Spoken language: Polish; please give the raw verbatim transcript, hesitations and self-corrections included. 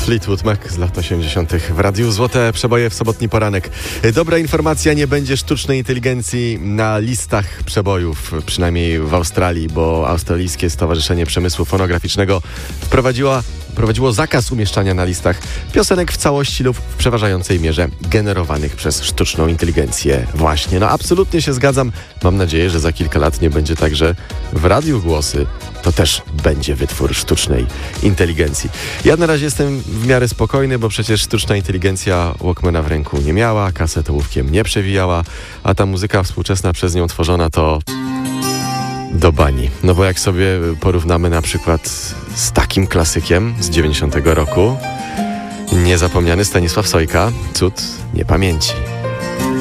Fleetwood Mac z lat osiemdziesiątych w radiu. Złote przeboje w sobotni poranek. Dobra informacja, nie będzie sztucznej inteligencji na listach przebojów, przynajmniej w Australii, bo Australijskie Stowarzyszenie Przemysłu Fonograficznego wprowadziło, wprowadziło zakaz umieszczania na listach piosenek w całości lub w przeważającej mierze generowanych przez sztuczną inteligencję. Właśnie, no absolutnie się zgadzam. Mam nadzieję, że za kilka lat nie będzie tak, że w radiu głosy to też będzie wytwór sztucznej inteligencji. Ja na razie jestem w miarę spokojny, bo przecież sztuczna inteligencja Walkmana w ręku nie miała, kaset ołówkiem nie przewijała, a ta muzyka współczesna przez nią tworzona to do bani. No bo jak sobie porównamy na przykład z takim klasykiem z dziewięćdziesiątego roku, niezapomniany Stanisław Sojka, Cud niepamięci.